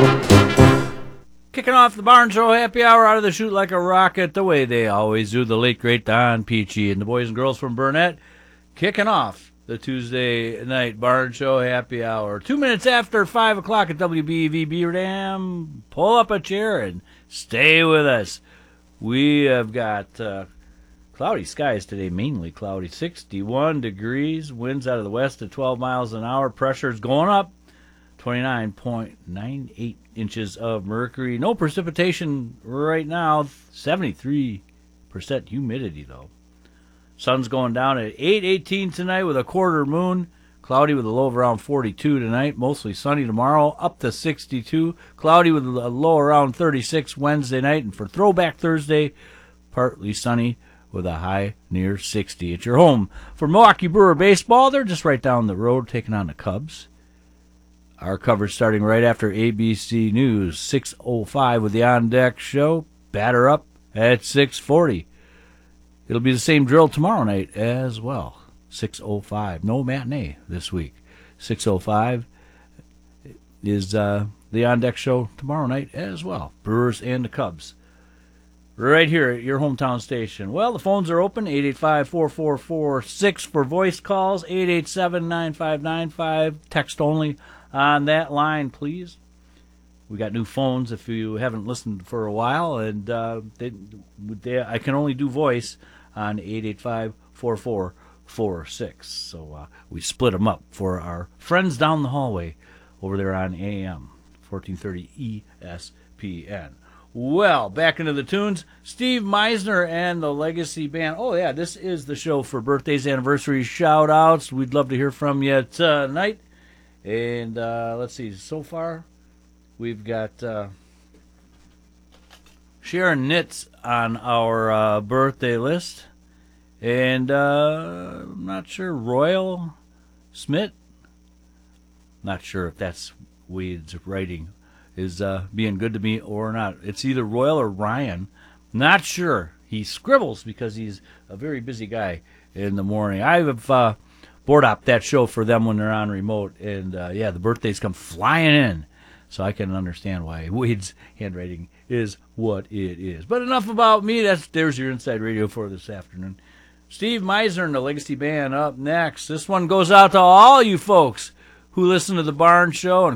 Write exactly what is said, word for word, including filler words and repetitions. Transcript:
Kicking off the Barn Show happy hour out of the chute like a rocket, the way they always do. The late, great Don Peachy and the boys and girls from Burnett kicking off the Tuesday night Barn Show happy hour. Two minutes after five o'clock at W B E V Beaver Dam. Pull up a chair and stay with us. We have got uh, cloudy skies today, mainly cloudy. sixty-one degrees, winds out of the west at twelve miles an hour. Pressure's going up. twenty-nine point nine eight inches of mercury. No precipitation right now. seventy-three percent humidity, though. Sun's going down at eight eighteen tonight with a quarter moon. Cloudy with a low of around forty-two tonight. Mostly sunny tomorrow, up to sixty-two. Cloudy with a low around thirty-six Wednesday night. And for Throwback Thursday, partly sunny with a high near sixty. It's your home for Milwaukee Brewer baseball. They're just right down the road taking on the Cubs. Our coverage starting right after A B C News, six oh five with the On Deck Show. Batter up at six forty. It'll be the same drill tomorrow night as well, six oh five. No matinee this week. six oh five is uh, the On Deck Show tomorrow night as well. Brewers and the Cubs. Right here at your hometown station. Well, the phones are open, eight eight five, four four four, six for voice calls, eight eight seven, nine five nine five, text only on that line, please. We got new phones if you haven't listened for a while, and uh, they, they, I can only do voice on eight eight five, four four four six. So uh, we split them up for our friends down the hallway over there on A M fourteen thirty E S P N. Well, back into the tunes. Steve Meisner and the Legacy Band. Oh, yeah, this is the show for birthdays, anniversaries, shout-outs. We'd love to hear from you tonight. And uh, let's see, so far we've got uh, Sharon Nitz on our uh, birthday list. And uh, I'm not sure, Royal Smith. Not sure if that's Wade's writing is uh, being good to me or not. It's either Royal or Ryan. Not sure. He scribbles because he's a very busy guy in the morning. I've uh, board op that show for them when they're on remote, and uh, yeah, the birthdays come flying in, so I can understand why Wade's handwriting is what it is. But enough about me. That's there's your Inside Radio for this afternoon. Steve Meisner and the Legacy Band up next. This one goes out to all you folks who listen to the Barn Show and